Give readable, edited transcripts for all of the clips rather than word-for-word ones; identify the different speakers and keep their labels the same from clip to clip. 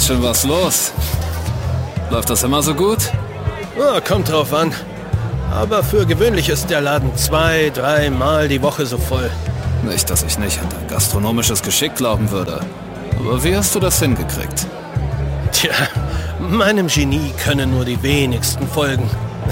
Speaker 1: ganz schön was los. Läuft das immer so gut?
Speaker 2: Oh, kommt drauf an. Aber für gewöhnlich ist der Laden 2-3 Mal die Woche so voll.
Speaker 1: Nicht, dass ich nicht an dein gastronomisches Geschick glauben würde. Aber wie hast du das hingekriegt?
Speaker 2: Tja, meinem Genie können nur die wenigsten folgen.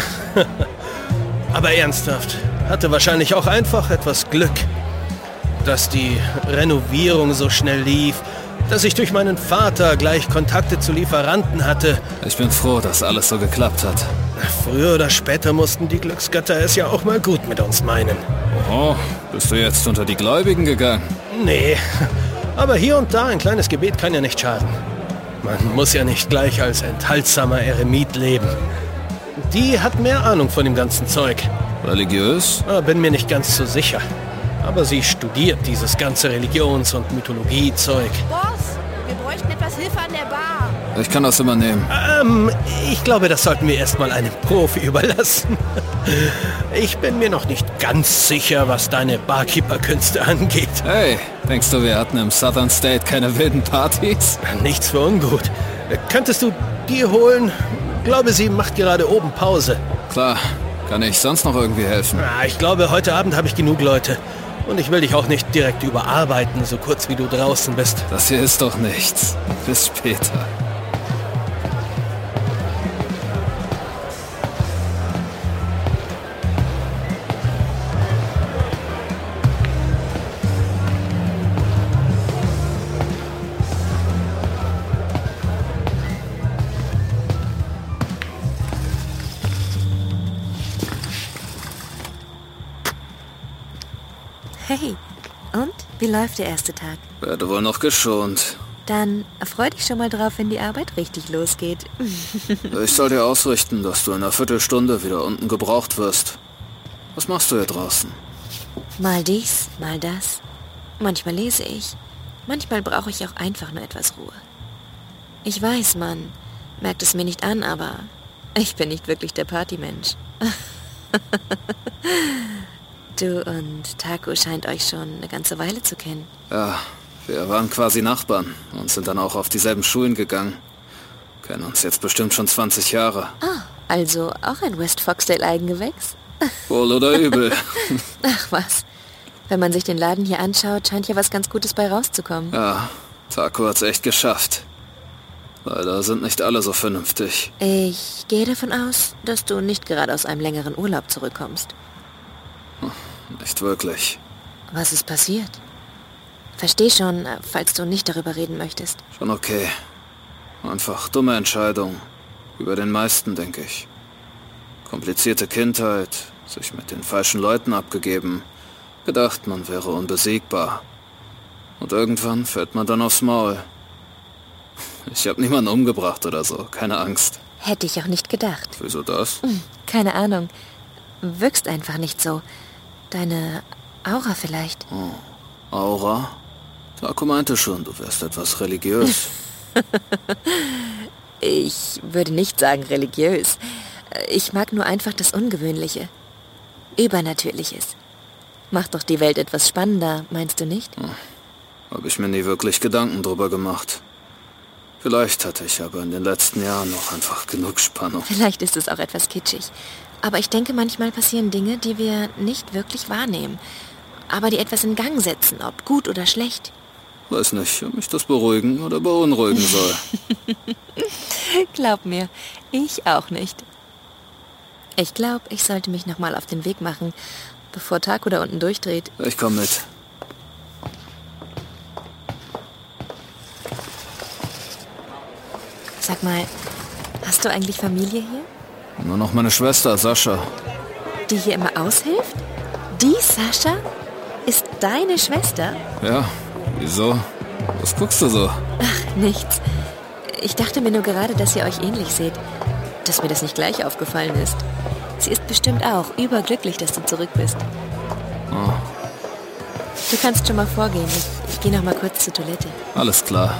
Speaker 2: Aber ernsthaft, hatte wahrscheinlich auch einfach etwas Glück. Dass die Renovierung so schnell lief, dass ich durch meinen Vater gleich Kontakte zu Lieferanten hatte.
Speaker 1: Ich bin froh, dass alles so geklappt hat.
Speaker 2: Früher oder später mussten die Glücksgötter es ja auch mal gut mit uns meinen.
Speaker 1: Oh, bist du jetzt unter die Gläubigen gegangen?
Speaker 2: Nee, aber hier und da ein kleines Gebet kann ja nicht schaden. Man muss ja nicht gleich als enthaltsamer Eremit leben. Die hat mehr Ahnung von dem ganzen Zeug.
Speaker 1: Religiös?
Speaker 2: Bin mir nicht ganz so sicher. Aber sie studiert dieses ganze Religions- und Mythologie-Zeug.
Speaker 3: Boss, wir bräuchten etwas Hilfe an der Bar.
Speaker 1: Ich kann das übernehmen.
Speaker 2: Ich glaube, das sollten wir erstmal einem Profi überlassen. Ich bin mir noch nicht ganz sicher, was deine Barkeeper-Künste angeht.
Speaker 1: Hey, denkst du, wir hatten im Southern State keine wilden Partys?
Speaker 2: Nichts für ungut. Könntest du die holen? Glaube, sie macht gerade oben Pause.
Speaker 1: Klar. Kann ich sonst noch irgendwie helfen?
Speaker 2: Ich glaube, heute Abend habe ich genug Leute. Und ich will dich auch nicht direkt überarbeiten, so kurz wie du draußen bist.
Speaker 1: Das hier ist doch nichts. Bis später.
Speaker 4: Hey, und? Wie läuft der erste Tag?
Speaker 1: Werde wohl noch geschont.
Speaker 4: Dann freu dich schon mal drauf, wenn die Arbeit richtig losgeht.
Speaker 1: Ich soll dir ausrichten, dass du in einer Viertelstunde wieder unten gebraucht wirst. Was machst du hier draußen?
Speaker 4: Mal dies, mal das. Manchmal lese ich. Manchmal brauche ich auch einfach nur etwas Ruhe. Ich weiß, man merkt es mir nicht an, aber ich bin nicht wirklich der Partymensch. Du und Taku scheint euch schon eine ganze Weile zu kennen.
Speaker 1: Ja, wir waren quasi Nachbarn und sind dann auch auf dieselben Schulen gegangen. Kennen uns jetzt bestimmt schon 20 Jahre.
Speaker 4: Ah, also auch ein West Foxdale-Eigengewächs?
Speaker 1: Wohl oder übel.
Speaker 4: Ach was. Wenn man sich den Laden hier anschaut, scheint ja was ganz Gutes bei rauszukommen.
Speaker 1: Ja, Taku hat's echt geschafft. Leider sind nicht alle so vernünftig.
Speaker 4: Ich gehe davon aus, dass du nicht gerade aus einem längeren Urlaub zurückkommst.
Speaker 1: Nicht wirklich.
Speaker 4: Was ist passiert? Versteh schon, falls du nicht darüber reden möchtest.
Speaker 1: Schon okay. Einfach dumme Entscheidung. Über den meisten, denke ich. Komplizierte Kindheit, sich mit den falschen Leuten abgegeben, gedacht, man wäre unbesiegbar. Und irgendwann fällt man dann aufs Maul. Ich habe niemanden umgebracht oder so, keine Angst.
Speaker 4: Hätte ich auch nicht gedacht.
Speaker 1: Wieso das?
Speaker 4: Keine Ahnung. Wirkst einfach nicht so. Deine Aura vielleicht.
Speaker 1: Oh. Aura? Taku meinte schon, du wärst etwas religiös.
Speaker 4: Ich würde nicht sagen religiös. Ich mag nur einfach das Ungewöhnliche. Übernatürliches. Macht doch die Welt etwas spannender, meinst du nicht?
Speaker 1: Habe ich mir nie wirklich Gedanken drüber gemacht. Vielleicht hatte ich aber in den letzten Jahren noch einfach genug Spannung.
Speaker 4: Vielleicht ist es auch etwas kitschig. Aber ich denke, manchmal passieren Dinge, die wir nicht wirklich wahrnehmen. Aber die etwas in Gang setzen, ob gut oder schlecht.
Speaker 1: Weiß nicht, ob mich das beruhigen oder beunruhigen soll.
Speaker 4: Glaub mir, ich auch nicht. Ich glaube, ich sollte mich nochmal auf den Weg machen, bevor Taku da unten durchdreht.
Speaker 1: Ich komm mit.
Speaker 4: Sag mal, hast du eigentlich Familie hier?
Speaker 1: Nur noch meine Schwester, Sascha.
Speaker 4: Die hier immer aushilft? Die Sascha? Ist deine Schwester?
Speaker 1: Ja, wieso? Was guckst du so?
Speaker 4: Ach, nichts. Ich dachte mir nur gerade, dass ihr euch ähnlich seht. Dass mir das nicht gleich aufgefallen ist. Sie ist bestimmt auch überglücklich, dass du zurück bist.
Speaker 1: Oh.
Speaker 4: Du kannst schon mal vorgehen. Ich gehe noch mal kurz zur Toilette.
Speaker 1: Alles klar.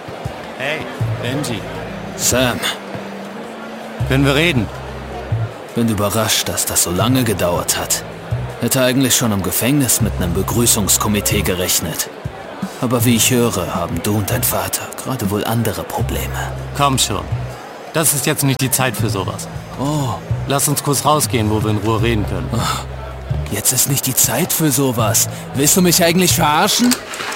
Speaker 5: Hey, Benji.
Speaker 1: Sam.
Speaker 5: Können wir reden?
Speaker 1: Bin überrascht, dass das so lange gedauert hat. Hätte eigentlich schon im Gefängnis mit einem Begrüßungskomitee gerechnet. Aber wie ich höre, haben du und dein Vater gerade wohl andere Probleme.
Speaker 5: Komm schon. Das ist jetzt nicht die Zeit für sowas.
Speaker 1: Oh.
Speaker 5: Lass uns kurz rausgehen, wo wir in Ruhe reden können.
Speaker 1: Jetzt ist nicht die Zeit für sowas. Willst du mich eigentlich verarschen?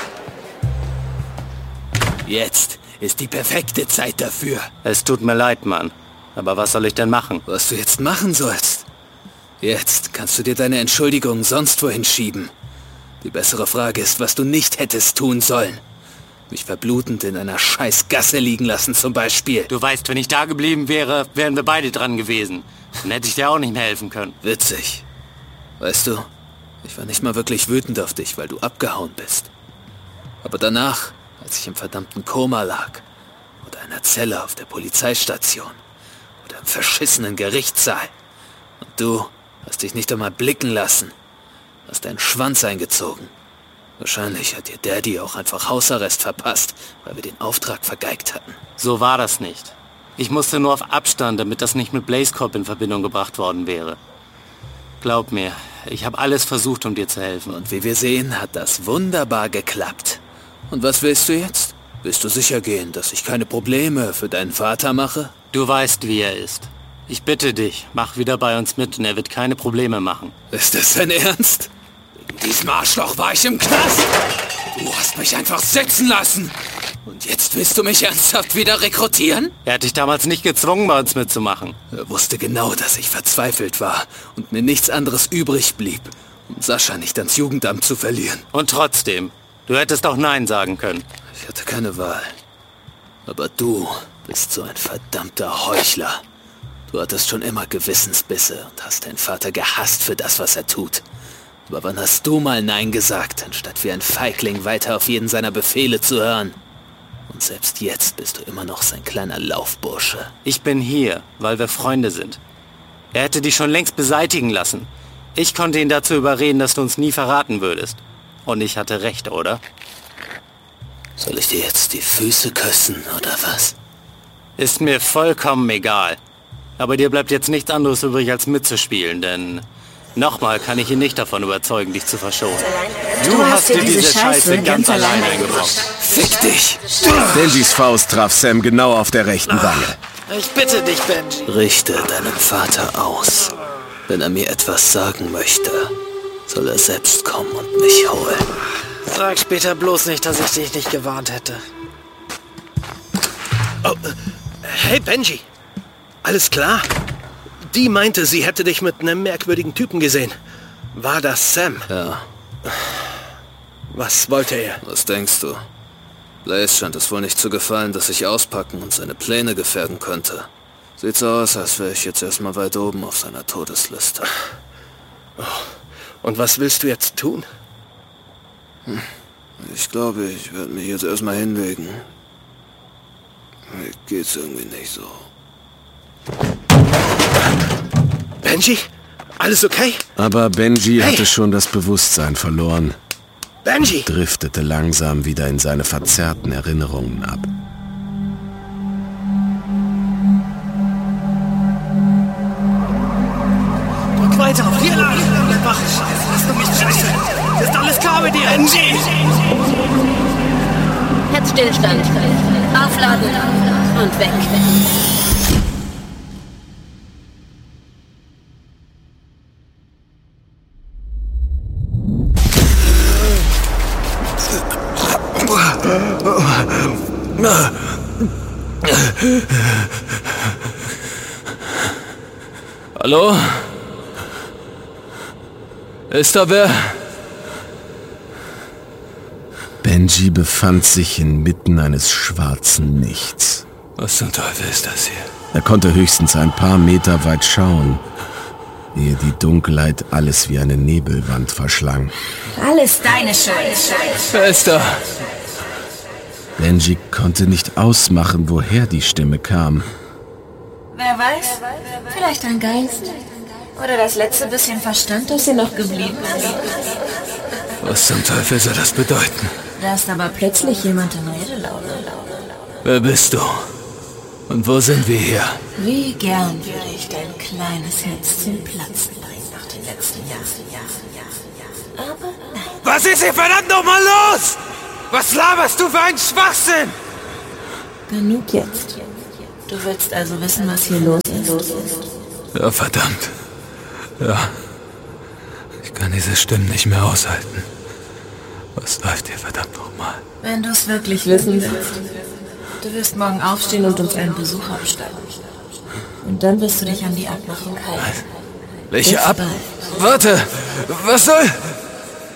Speaker 1: Jetzt ist die perfekte Zeit dafür.
Speaker 5: Es tut mir leid, Mann. Aber was soll ich denn machen?
Speaker 1: Was du jetzt machen sollst? Jetzt kannst du dir deine Entschuldigung sonst wohin schieben. Die bessere Frage ist, was du nicht hättest tun sollen. Mich verblutend in einer scheiß Gasse liegen lassen zum Beispiel.
Speaker 5: Du weißt, wenn ich da geblieben wäre, wären wir beide dran gewesen. Dann hätte ich dir auch nicht mehr helfen können.
Speaker 1: Witzig. Weißt du, ich war nicht mal wirklich wütend auf dich, weil du abgehauen bist. Aber danach, als ich im verdammten Koma lag, oder in einer Zelle auf der Polizeistation, oder im verschissenen Gerichtssaal, und du hast dich nicht einmal blicken lassen, hast deinen Schwanz eingezogen. Wahrscheinlich hat dir Daddy auch einfach Hausarrest verpasst, weil wir den Auftrag vergeigt hatten.
Speaker 5: So war das nicht. Ich musste nur auf Abstand, damit das nicht mit Blaze Corp in Verbindung gebracht worden wäre. Glaub mir, ich habe alles versucht, um dir zu helfen.
Speaker 1: Und wie wir sehen, hat das wunderbar geklappt. Und was willst du jetzt? Willst du sicher gehen, dass ich keine Probleme für deinen Vater mache?
Speaker 5: Du weißt, wie er ist. Ich bitte dich, mach wieder bei uns mit und er wird keine Probleme machen.
Speaker 1: Ist das dein Ernst? Wegen diesem Arschloch war ich im Knast. Du hast mich einfach sitzen lassen. Und jetzt willst du mich ernsthaft wieder rekrutieren?
Speaker 5: Er hat dich damals nicht gezwungen, bei uns mitzumachen.
Speaker 1: Er wusste genau, dass ich verzweifelt war und mir nichts anderes übrig blieb, um Sascha nicht ans Jugendamt zu verlieren.
Speaker 5: Und trotzdem, du hättest auch Nein sagen können.
Speaker 1: Ich hatte keine Wahl. Aber du bist so ein verdammter Heuchler. Du hattest schon immer Gewissensbisse und hast deinen Vater gehasst für das, was er tut. Aber wann hast du mal Nein gesagt, anstatt wie ein Feigling weiter auf jeden seiner Befehle zu hören? Und selbst jetzt bist du immer noch sein kleiner Laufbursche.
Speaker 5: Ich bin hier, weil wir Freunde sind. Er hätte dich schon längst beseitigen lassen. Ich konnte ihn dazu überreden, dass du uns nie verraten würdest. Und ich hatte recht, oder?
Speaker 1: Soll ich dir jetzt die Füße küssen, oder was?
Speaker 5: Ist mir vollkommen egal. Aber dir bleibt jetzt nichts anderes übrig, als mitzuspielen, denn nochmal kann ich ihn nicht davon überzeugen, dich zu verschonen. Du hast dir diese Scheiße ganz allein eingebrockt.
Speaker 1: Fick dich!
Speaker 6: Benjis Faust traf Sam genau auf der rechten Wange.
Speaker 5: Ich bitte dich, Benji.
Speaker 1: Richte deinem Vater aus. Wenn er mir etwas sagen möchte, soll er selbst kommen und mich holen.
Speaker 7: Sag später bloß nicht, dass ich dich nicht gewarnt hätte.
Speaker 2: Oh, hey Benji. Alles klar? Die meinte, sie hätte dich mit einem merkwürdigen Typen gesehen. War das Sam?
Speaker 1: Ja.
Speaker 2: Was wollte er?
Speaker 1: Was denkst du? Blaze scheint es wohl nicht zu gefallen, dass ich auspacken und seine Pläne gefährden könnte. Sieht so aus, als wäre ich jetzt erstmal weit oben auf seiner Todesliste.
Speaker 2: Oh. Und was willst du jetzt tun?
Speaker 1: Ich glaube, ich werde mich jetzt erstmal hinlegen. Mir geht's irgendwie nicht so.
Speaker 2: Benji? Alles okay?
Speaker 6: Aber Benji hatte schon das Bewusstsein verloren.
Speaker 2: Benji!
Speaker 6: Driftete langsam wieder in seine verzerrten Erinnerungen ab.
Speaker 7: Drück weiter auf hier lang! Bleib wach! Scheiße, lass du mich scheiße! Ist alles klar mit dir, Benji!
Speaker 8: Herzstillstand. Aufladen und weg.
Speaker 1: Hallo? Ist da wer?
Speaker 6: Benji befand sich inmitten eines schwarzen Nichts.
Speaker 1: Was zum Teufel ist das hier?
Speaker 6: Er konnte höchstens ein paar Meter weit schauen, ehe die Dunkelheit alles wie eine Nebelwand verschlang.
Speaker 8: Alles deine Schuld.
Speaker 1: Wer ist da?
Speaker 6: Benji konnte nicht ausmachen, woher die Stimme kam.
Speaker 8: Wer weiß, vielleicht ein Geist. Oder das letzte bisschen Verstand, das dir noch geblieben ist.
Speaker 1: Was zum Teufel soll das bedeuten?
Speaker 8: Da ist aber plötzlich jemand in Redelaune.
Speaker 1: Wer bist du? Und wo sind wir hier?
Speaker 8: Wie gern würde ich dein kleines Herz zum Platzen bringen nach den letzten Jahren. Aber nein.
Speaker 7: Was ist hier verdammt nochmal los? Was laberst du für einen Schwachsinn?
Speaker 8: Genug jetzt. Du willst also wissen, was hier los ist?
Speaker 1: Ja, verdammt. Ja. Ich kann diese Stimmen nicht mehr aushalten. Was läuft hier verdammt nochmal?
Speaker 8: Wenn du es wirklich wissen willst. Du wirst morgen aufstehen und uns einen Besuch abstatten. Und dann wirst du dich an die Abmachung halten.
Speaker 1: Welche Warte! Was soll...